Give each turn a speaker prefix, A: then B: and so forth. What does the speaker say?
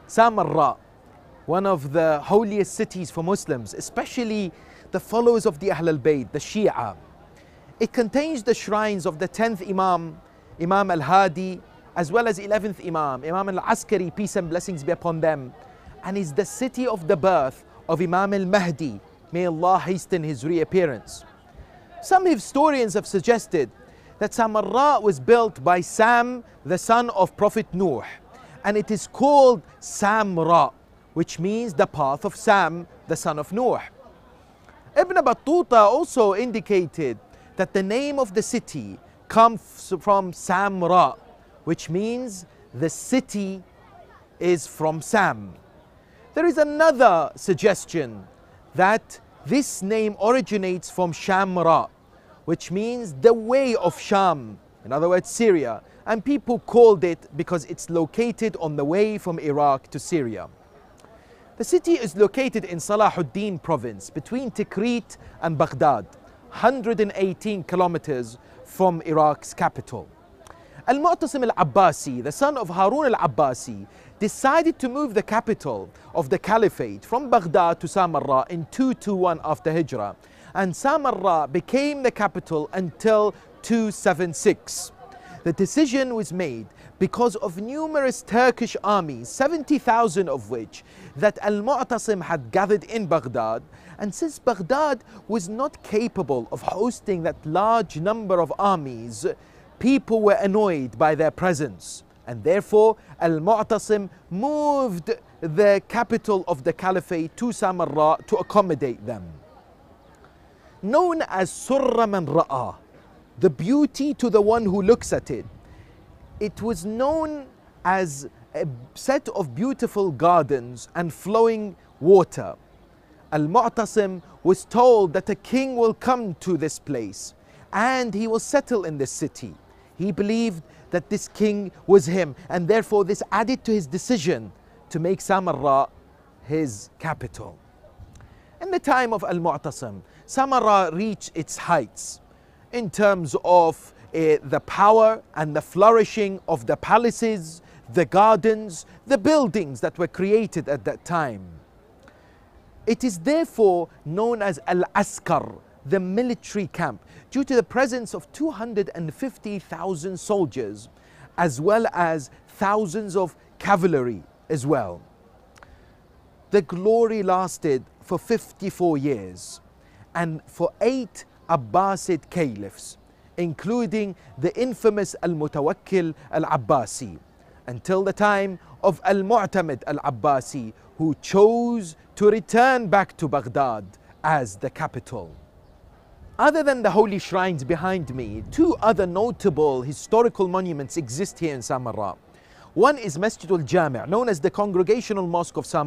A: Samarra, one of the holiest cities for Muslims, especially the followers of the Ahl al-Bayt, the Shia. It contains the shrines of the 10th Imam, Imam al-Hadi, as well as 11th Imam, Imam al-Askari, peace and blessings be upon them, and is the city of the birth of Imam al-Mahdi. May Allah hasten his reappearance. Some historians have suggested that Samarra was built by Sam, the son of Prophet Nuh, and it is called Samra, which means the path of Sam, the son of Nuh. Ibn Battuta also indicated that the name of the city comes from Samra, which means the city is from Sam. There is another suggestion that this name originates from Shamra, which means the way of Sham, in other words Syria, and people called it because it's located on the way from Iraq to Syria. The city is located in Salahuddin province between Tikrit and Baghdad, 118 kilometers from Iraq's capital. Al-Mu'tasim al-Abbasi, the son of Harun al-Abbasi, decided to move the capital of the caliphate from Baghdad to Samarra in 221 after Hijrah, and Samarra became the capital until 276. The decision was made because of numerous Turkish armies, 70,000 of which that Al-Mu'tasim had gathered in Baghdad, and since Baghdad was not capable of hosting that large number of armies, people were annoyed by their presence, and therefore Al-Mu'tasim moved the capital of the caliphate to Samarra to accommodate them. Known as Surra man Ra'a, the beauty to the one who looks at it, it was known as a set of beautiful gardens and flowing water. Al-Mu'tasim was told that a king will come to this place and he will settle in this city. He believed that this king was him, and therefore this added to his decision to make Samarra his capital. In the time of Al-Mu'tasim, Samarra reached its heights in terms of the power and the flourishing of the palaces, the gardens, the buildings that were created at that time. It is therefore known as Al-Askar, the military camp, due to the presence of 250,000 soldiers, as well as thousands of cavalry as well. The glory lasted for 54 years and for 8 Abbasid caliphs, including the infamous Al-Mutawakkil Al-Abbasi, until the time of Al-Mu'tamid Al-Abbasi, who chose to return back to Baghdad as the capital. Other than the holy shrines behind me, 2 other notable historical monuments exist here in Samarra. One is Masjid al-Jami', known as the Congregational Mosque of Samarra.